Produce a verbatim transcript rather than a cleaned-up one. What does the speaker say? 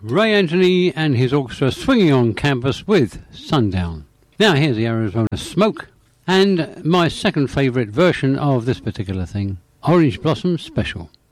Ray Anthony and his orchestra swinging on campus with Sundown. Now here's the Arizona Smoke and my second favourite version of this particular thing, Orange Blossom Special.